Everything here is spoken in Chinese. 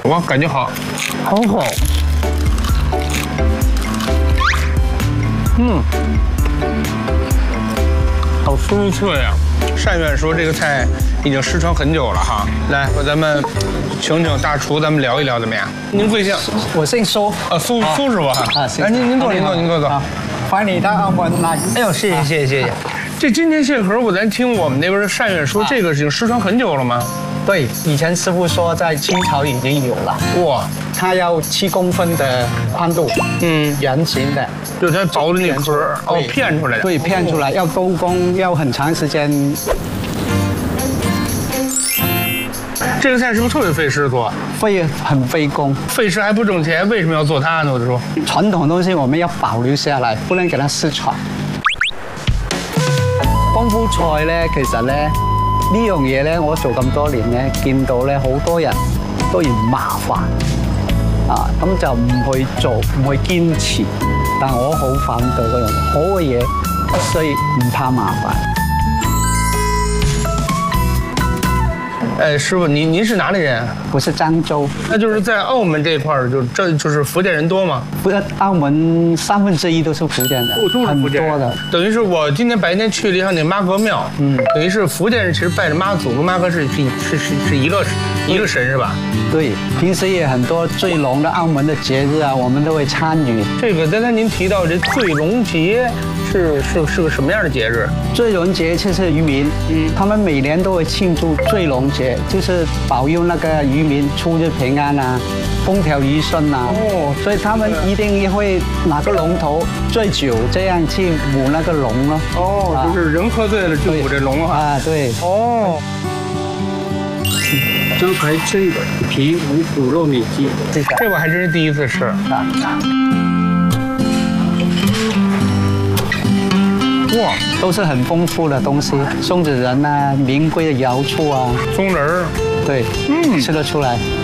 哇，感觉好，好好。好酥脆呀！单院说这个菜已经失传很久了哈。来，咱们请大厨，咱们聊一聊怎么样？您贵姓？ 我姓苏。 苏师傅哈。 来， 您坐。 欢迎你到澳门来。 哎呦，谢谢。这金田蟹壳，咱听我们那边单院说，这个已经失传很久了吗？ 对，以前师傅说在清朝已经有了。哇，它要7公分的宽度，圆形的， 就它薄的那壳，片出来的。 对，片出来要多工，要很长时间。 这个菜是不是特别费时做？ 很费工， 费时还不挣钱，为什么要做它呢？我就说， 传统东西我们要保留下來，不能給它失傳。功夫菜咧，其實咧呢樣嘢咧，我做咁多年咧，見到咧好多人都嫌麻煩啊，咁就唔去做，唔去堅持。但我好反對嗰樣好嘅嘢，所以唔怕麻煩。 哎，师傅，您是哪里人？ 我是漳州。 那就是在澳门这一块儿，就是福建人多吗？ 不是，澳门1/3都是福建人， 很多的。 等于是我今天白天去了一趟那妈阁庙，等于是福建人其实拜着妈祖跟妈阁是一个神是吧？ 对，平时也很多醉龙的澳门的节日啊，我们都会参与。 这个刚才您提到这醉龙节是个什么样的节日？ 醉龙节就是渔民，他们每年都会庆祝醉龙节，就是保佑那个渔民出入平安啊，风调雨顺啊。所以他们一定会拿个龙头醉酒，这样去舞那个龙咯。 就是人喝醉了就舞这龙啊。 对。 招牌脆皮无骨肉里脊， 这我还真是第一次吃。 哇，都是很丰富的东西，松子仁啊，名贵的瑶醋啊， 松仁儿， 对，吃得出来。